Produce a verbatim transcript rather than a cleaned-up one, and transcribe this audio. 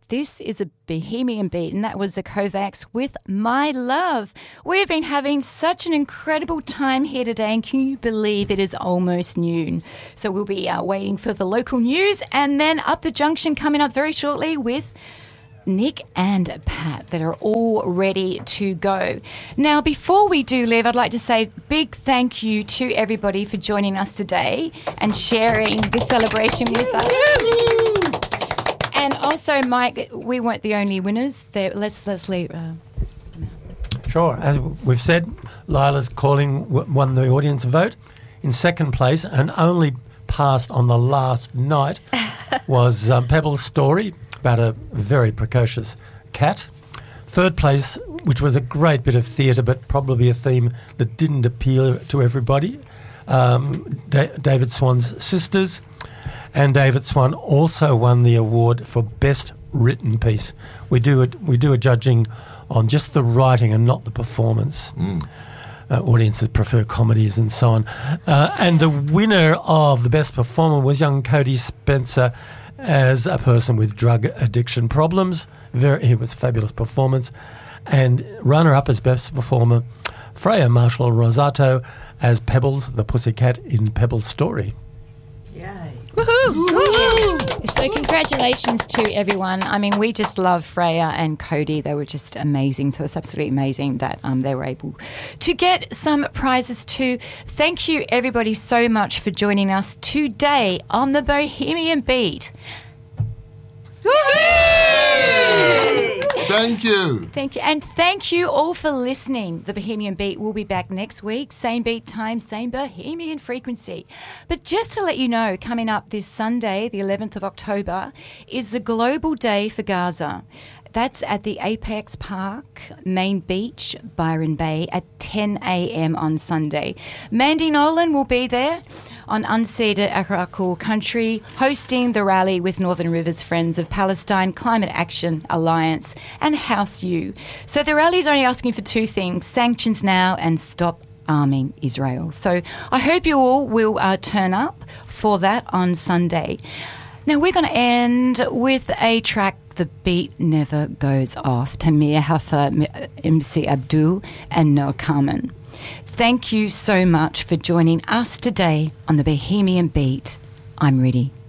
This is a Bohemian Beat, and that was the Kovacs with My Love. We've been having such an incredible time here today, and can you believe it is almost noon? So we'll be uh, waiting for the local news, and then Up the Junction coming up very shortly with Nick and Pat that are all ready to go. Now, before we do leave, I'd like to say a big thank you to everybody for joining us today and sharing this celebration with us. And also, Mike, we weren't the only winners. There, let's let's leave. Uh, Sure. As we've said, Lila's Calling w- won the audience vote. In second place, and only passed on the last night, was um, Pebble's Story, about a very precocious cat. Third place, which was a great bit of theatre, but probably a theme that didn't appeal to everybody, um, da- David Swan's Sisters. And David Swan also won the award for Best Written Piece. We do it. We do a judging on just the writing and not the performance. Mm. Uh, audiences prefer comedies and so on. Uh, and the winner of the Best Performer was young Cody Spencer as a person with drug addiction problems. Very, it was a fabulous performance. And runner-up as Best Performer, Freya Marshall Rosato as Pebbles, the pussycat in Pebble's Story. Woohoo! Woohoo! So congratulations to everyone. I mean, we just love Freya and Cody. They were just amazing. So it's absolutely amazing that um, they were able to get some prizes too. Thank you, everybody, so much for joining us today on the Bohemian Beat. Thank you. Thank you. And thank you all for listening. The Bohemian Beat will be back next week. Same beat time, same Bohemian frequency. But just to let you know, coming up this Sunday, the eleventh of October, is the Global Day for Gaza. That's at the Apex Park, Main Beach, Byron Bay at ten a.m. on Sunday. Mandy Nolan will be there on unceded Arakwal country, hosting the rally with Northern Rivers Friends of Palestine, Climate Action Alliance and House U. So the rally is only asking for two things: sanctions now and stop arming Israel. So I hope you all will uh, turn up for that on Sunday. Now we're going to end with a track, The Beat Never Goes Off, Tamir Haffa, M C Abdul and Noah Carmen. Thank you so much for joining us today on the Bohemian Beat. I'm ready.